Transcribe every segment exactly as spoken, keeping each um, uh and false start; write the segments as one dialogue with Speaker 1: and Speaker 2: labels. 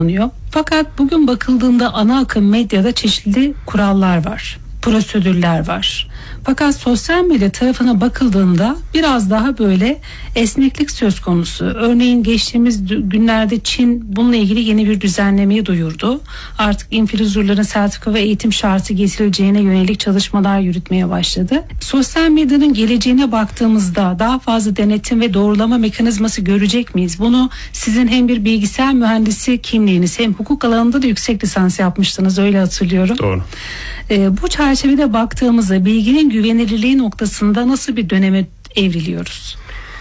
Speaker 1: Fakat bugün bakıldığında ana akım medyada çeşitli kurallar var, prosedürler var. Fakat sosyal medya tarafına bakıldığında biraz daha böyle esneklik söz konusu. Örneğin geçtiğimiz günlerde Çin bununla ilgili yeni bir düzenlemeyi duyurdu. Artık influencerların sertifika ve eğitim şartı getirileceğine yönelik çalışmalar yürütmeye başladı. Sosyal medyanın geleceğine baktığımızda daha fazla denetim ve doğrulama mekanizması görecek miyiz? Bunu sizin hem bir bilgisayar mühendisi kimliğiniz hem hukuk alanında da yüksek lisans yapmıştınız, öyle hatırlıyorum.
Speaker 2: Doğru.
Speaker 1: Ee, bu çerçevede baktığımızda bilginin güvenilirliği noktasında nasıl bir döneme evriliyoruz?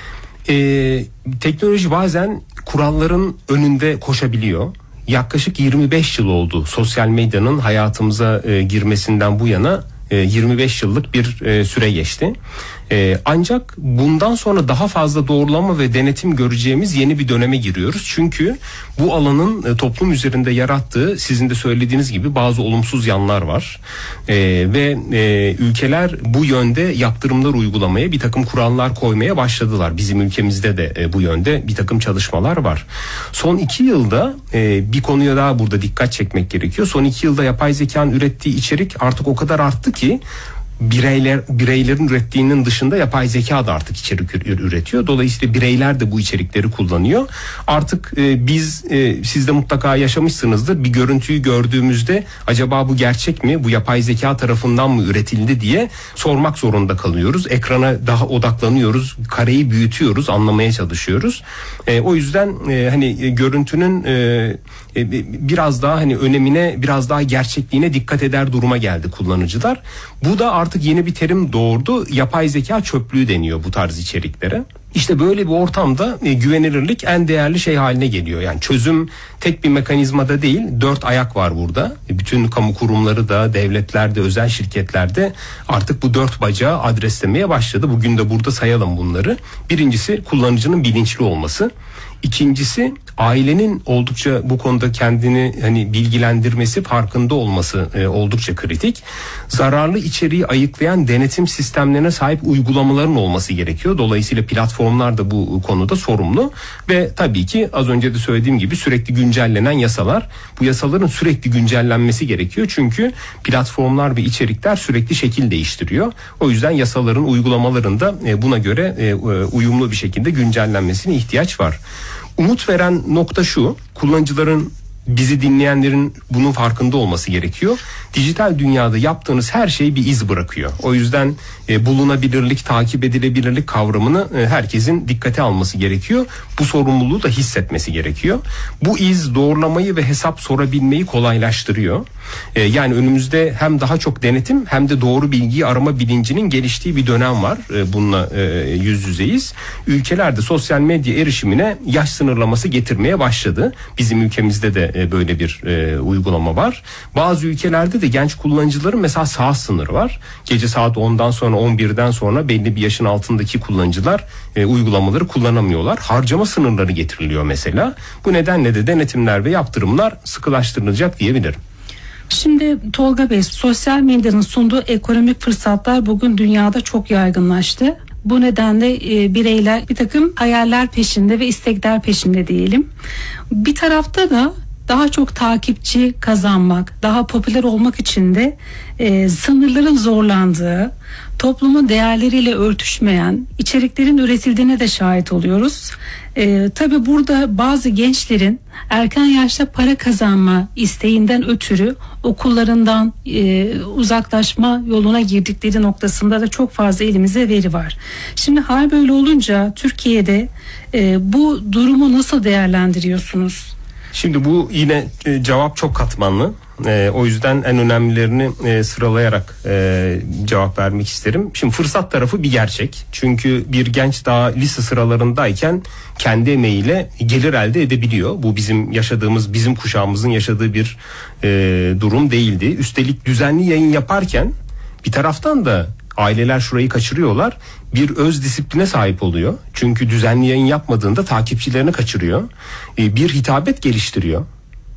Speaker 2: Ee, teknoloji bazen kuralların önünde koşabiliyor. Yaklaşık yirmi beş yıl oldu sosyal medyanın hayatımıza e, girmesinden bu yana. yirmi beş yıllık bir e, süre geçti. E, ancak bundan sonra daha fazla doğrulama ve denetim göreceğimiz yeni bir döneme giriyoruz. Çünkü bu alanın e, toplum üzerinde yarattığı, sizin de söylediğiniz gibi, bazı olumsuz yanlar var. E, ve e, ülkeler bu yönde yaptırımlar uygulamaya, bir takım kurallar koymaya başladılar. Bizim ülkemizde de e, bu yönde bir takım çalışmalar var. Son iki yılda e, bir konuya daha burada dikkat çekmek gerekiyor. Son iki yılda yapay zekanın ürettiği içerik artık o kadar arttı ki ki bireyler bireylerin ürettiğinin dışında yapay zeka da artık içerik üretiyor. Dolayısıyla bireyler de bu içerikleri kullanıyor. Artık e, biz e, siz de mutlaka yaşamışsınızdır. Bir görüntüyü gördüğümüzde acaba bu gerçek mi? Bu yapay zeka tarafından mı üretildi diye sormak zorunda kalıyoruz. Ekrana daha odaklanıyoruz. Kareyi büyütüyoruz, anlamaya çalışıyoruz. E, o yüzden e, hani e, görüntünün e, e, biraz daha hani önemine, biraz daha gerçekliğine dikkat eder duruma geldi kullanıcılar. Bu da artık Artık yeni bir terim doğurdu. Yapay zeka çöplüğü deniyor bu tarz içeriklere. İşte böyle bir ortamda e, güvenilirlik en değerli şey haline geliyor. Yani çözüm tek bir mekanizmada değil, dört ayak var burada. E, bütün kamu kurumları da, devletlerde, özel şirketlerde artık bu dört bacağı adreslemeye başladı. Bugün de burada sayalım bunları. Birincisi kullanıcının bilinçli olması. İkincisi ailenin oldukça bu konuda kendini hani bilgilendirmesi, farkında olması e, oldukça kritik. Zararlı içeriği ayıklayan denetim sistemlerine sahip uygulamaların olması gerekiyor. Dolayısıyla platformlar da bu konuda sorumlu ve tabii ki az önce de söylediğim gibi sürekli güncellenen yasalar. Bu yasaların sürekli güncellenmesi gerekiyor. Çünkü platformlar ve içerikler sürekli şekil değiştiriyor. O yüzden yasaların, uygulamaların da e, buna göre e, uyumlu bir şekilde güncellenmesine ihtiyaç var. Umut veren nokta şu: kullanıcıların, bizi dinleyenlerin bunun farkında olması gerekiyor. Dijital dünyada yaptığınız her şey bir iz bırakıyor. O yüzden e, bulunabilirlik, takip edilebilirlik kavramını e, herkesin dikkate alması gerekiyor. Bu sorumluluğu da hissetmesi gerekiyor. Bu iz doğrulamayı ve hesap sorabilmeyi kolaylaştırıyor. E, yani önümüzde hem daha çok denetim hem de doğru bilgiyi arama bilincinin geliştiği bir dönem var. E, bununla e, yüz yüzeyiz. Ülkelerde sosyal medya erişimine yaş sınırlaması getirmeye başladı. Bizim ülkemizde de e, böyle bir e, uygulama var. Bazı ülkelerde de genç kullanıcıların mesela saat sınırı var. Gece saat ondan sonra, on birden sonra belli bir yaşın altındaki kullanıcılar e, uygulamaları kullanamıyorlar. Harcama sınırları getiriliyor mesela. Bu nedenle de denetimler ve yaptırımlar sıkılaştırılacak diyebilirim.
Speaker 1: Şimdi Tolga Bey, sosyal medyanın sunduğu ekonomik fırsatlar bugün dünyada çok yaygınlaştı. Bu nedenle e, bireyler bir takım hayaller peşinde ve istekler peşinde diyelim. Bir tarafta da daha çok takipçi kazanmak, daha popüler olmak için de e, sınırların zorlandığı, toplumun değerleriyle örtüşmeyen içeriklerin üretildiğine de şahit oluyoruz. E, tabii burada bazı gençlerin erken yaşta para kazanma isteğinden ötürü okullarından e, uzaklaşma yoluna girdikleri noktasında da çok fazla elimizde veri var. Şimdi hal böyle olunca Türkiye'de e, bu durumu nasıl değerlendiriyorsunuz?
Speaker 2: Şimdi bu yine e, cevap çok katmanlı. E, o yüzden en önemlilerini e, sıralayarak e, cevap vermek isterim. Şimdi fırsat tarafı bir gerçek. Çünkü bir genç daha lise sıralarındayken kendi emeğiyle gelir elde edebiliyor. Bu bizim yaşadığımız, bizim kuşağımızın yaşadığı bir e, durum değildi. Üstelik düzenli yayın yaparken bir taraftan da aileler şurayı kaçırıyorlar. Bir öz disipline sahip oluyor. Çünkü düzenli yayın yapmadığında takipçilerini kaçırıyor. E, bir hitabet geliştiriyor.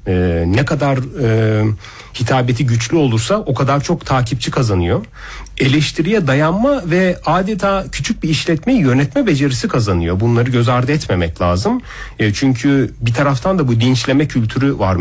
Speaker 2: E, ne kadar e, hitabeti güçlü olursa o kadar çok takipçi kazanıyor. Eleştiriye dayanma ve adeta küçük bir işletmeyi yönetme becerisi kazanıyor. Bunları göz ardı etmemek lazım. E, çünkü bir taraftan da bu linçleme kültürü var.